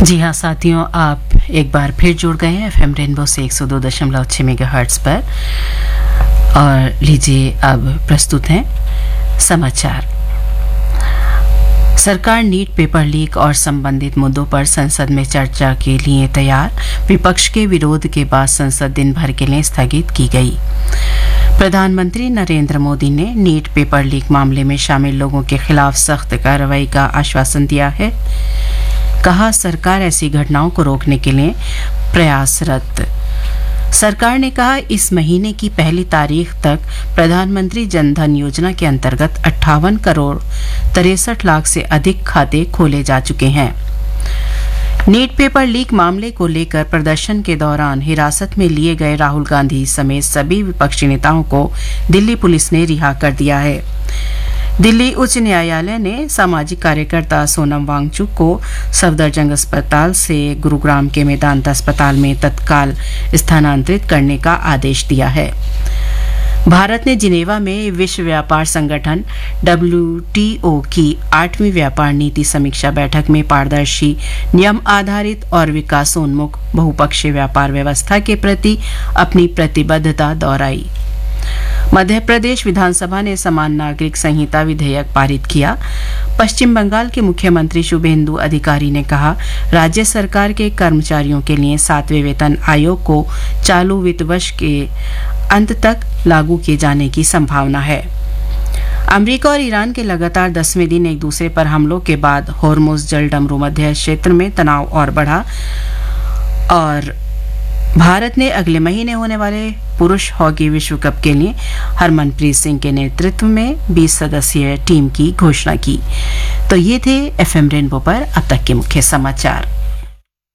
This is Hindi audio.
जी हाँ साथियों, आप एक बार फिर जुड़ गए हैं एफएम रेनबो से 102.6 मेगाहर्ट्ज पर। और लीजिए अब प्रस्तुत हैं समाचार। सरकार नीट पेपर लीक और संबंधित मुद्दों पर संसद में चर्चा के लिए तैयार। विपक्ष के विरोध के बाद संसद दिन भर के लिए स्थगित की गई। प्रधानमंत्री नरेंद्र मोदी ने नीट पेपर लीक मामले में शामिल लोगों के खिलाफ सख्त कार्रवाई का आश्वासन दिया है। कहा, सरकार ऐसी घटनाओं को रोकने के लिए प्रयासरत। सरकार ने कहा, इस महीने की पहली तारीख तक प्रधानमंत्री जनधन योजना के अंतर्गत 58 करोड़ 63 लाख से अधिक खाते खोले जा चुके हैं। नीट पेपर लीक मामले को लेकर प्रदर्शन के दौरान हिरासत में लिए गए राहुल गांधी समेत सभी विपक्षी नेताओं को दिल्ली पुलिस ने रिहा कर दिया है। दिल्ली उच्च न्यायालय ने सामाजिक कार्यकर्ता सोनम वांगचुक को सफदरजंग अस्पताल से गुरुग्राम के मेदांता अस्पताल में तत्काल स्थानांतरित करने का आदेश दिया है। भारत ने जिनेवा में विश्व व्यापार संगठन WTO की 8वीं व्यापार नीति समीक्षा बैठक में पारदर्शी, नियम आधारित और विकासोन्मुख बहुपक्षीय व्यापार व्यवस्था के प्रति अपनी प्रतिबद्धता दोहराई। मध्य प्रदेश विधानसभा ने समान नागरिक संहिता विधेयक पारित किया। पश्चिम बंगाल के मुख्यमंत्री शुभेंदु अधिकारी ने कहा, राज्य सरकार के कर्मचारियों के लिए 7वें वेतन आयोग को चालू वित्त वर्ष के अंत तक लागू किए जाने की संभावना है। अमेरिका और ईरान के लगातार 10वें दिन एक दूसरे पर हमलों के बाद होर्मुज जलडमरू मध्य क्षेत्र में तनाव और बढ़ा और भारत ने अगले महीने होने वाले पुरुष हॉकी विश्व कप के लिए हरमनप्रीत सिंह के नेतृत्व में 20 सदस्यीय टीम की घोषणा की। तो ये थे एफएम रेनबो पर अब तक के मुख्य समाचार।